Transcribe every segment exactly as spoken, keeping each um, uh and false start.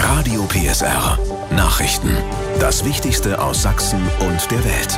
Radio P S R. Nachrichten. Das Wichtigste aus Sachsen und der Welt.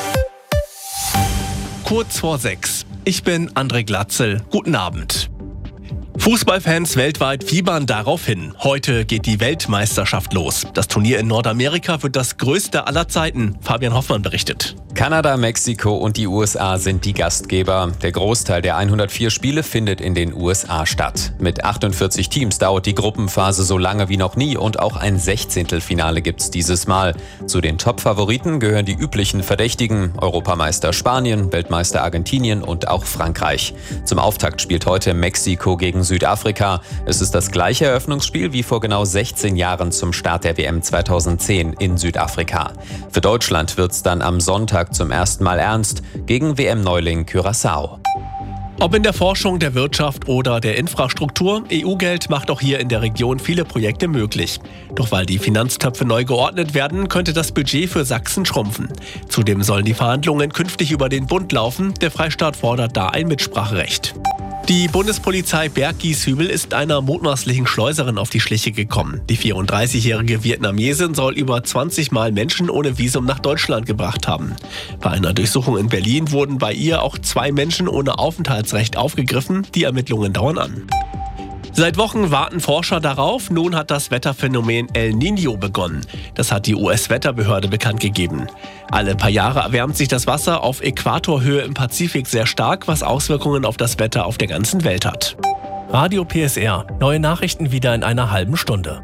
Kurz vor sechs. Ich bin André Glatzel. Guten Abend. Fußballfans weltweit fiebern darauf hin. Heute geht die Weltmeisterschaft los. Das Turnier in Nordamerika wird das größte aller Zeiten. Fabian Hoffmann berichtet. Kanada, Mexiko und die U S A sind die Gastgeber. Der Großteil der hundertvier Spiele findet in den U S A statt. Mit achtundvierzig Teams dauert die Gruppenphase so lange wie noch nie und auch ein Sechzehntelfinale gibt's dieses Mal. Zu den Top-Favoriten gehören die üblichen Verdächtigen: Europameister Spanien, Weltmeister Argentinien und auch Frankreich. Zum Auftakt spielt heute Mexiko gegen Südafrika. Es ist das gleiche Eröffnungsspiel wie vor genau sechzehn Jahren zum Start der W M zweitausendzehn in Südafrika. Für Deutschland wird's dann am Sonntag zum ersten Mal ernst gegen W M-Neuling Curaçao. Ob in der Forschung, der Wirtschaft oder der Infrastruktur, E U-Geld macht auch hier in der Region viele Projekte möglich. Doch weil die Finanztöpfe neu geordnet werden, könnte das Budget für Sachsen schrumpfen. Zudem sollen die Verhandlungen künftig über den Bund laufen. Der Freistaat fordert da ein Mitspracherecht. Die Bundespolizei Berggieshübel ist einer mutmaßlichen Schleuserin auf die Schliche gekommen. Die vierunddreißigjährige Vietnamesin soll über zwanzig Mal Menschen ohne Visum nach Deutschland gebracht haben. Bei einer Durchsuchung in Berlin wurden bei ihr auch zwei Menschen ohne Aufenthaltsrecht aufgegriffen. Die Ermittlungen dauern an. Seit Wochen warten Forscher darauf. Nun hat das Wetterphänomen El Niño begonnen. Das hat die U S-Wetterbehörde bekannt gegeben. Alle paar Jahre erwärmt sich das Wasser auf Äquatorhöhe im Pazifik sehr stark, was Auswirkungen auf das Wetter auf der ganzen Welt hat. Radio P S R. Neue Nachrichten wieder in einer halben Stunde.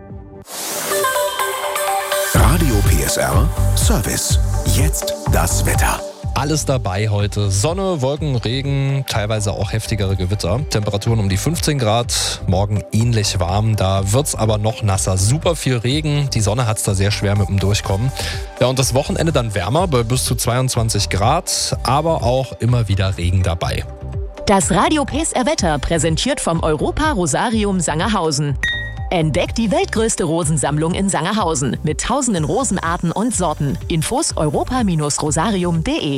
Radio P S R Service. Jetzt das Wetter. Alles dabei heute. Sonne, Wolken, Regen, teilweise auch heftigere Gewitter. Temperaturen um die fünfzehn Grad, morgen ähnlich warm. Da wird's aber noch nasser. Super viel Regen, die Sonne hat's da sehr schwer mit dem Durchkommen. Ja, und das Wochenende dann wärmer bei bis zu zweiundzwanzig Grad, aber auch immer wieder Regen dabei. Das Radio P S R Wetter präsentiert vom Europa Rosarium Sangerhausen. Entdeckt die weltgrößte Rosensammlung in Sangerhausen mit tausenden Rosenarten und Sorten. Infos europa rosarium punkt de.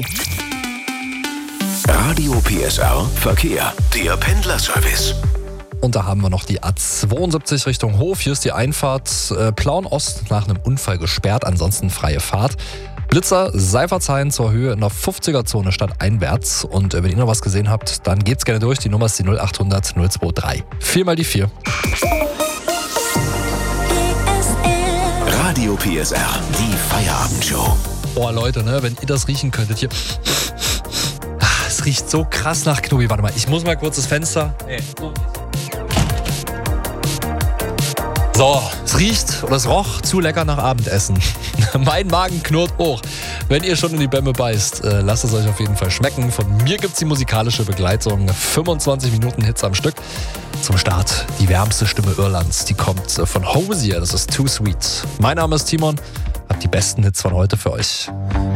Radio P S R Verkehr. Der Pendlerservice. Und da haben wir noch die A zweiundsiebzig Richtung Hof. Hier ist die Einfahrt äh, Plauen Ost nach einem Unfall gesperrt, ansonsten freie Fahrt. Blitzer, Seifertshain zur Höhe in der fünfziger-Zone stadteinwärts. Und äh, wenn ihr noch was gesehen habt, dann gebt's gerne durch. Die Nummer ist die null achthundert null zweiundzwanzig. Viermal die vier. Radio P S R, die Feierabendshow. Oh Leute, ne, wenn ihr das riechen könntet hier. Ah, es riecht so krass nach Knobi. Warte mal, ich muss mal kurz das Fenster. Nee, so nicht. So, es riecht oder es roch zu lecker nach Abendessen. Mein Magen knurrt hoch. Wenn ihr schon in die Bämme beißt, äh, lasst es euch auf jeden Fall schmecken. Von mir gibt's die musikalische Begleitung. fünfundzwanzig Minuten Hits am Stück. Zum Start die wärmste Stimme Irlands. Die kommt äh, von Hosier. Das ist Too Sweet. Mein Name ist Timon. Hab die besten Hits von heute für euch.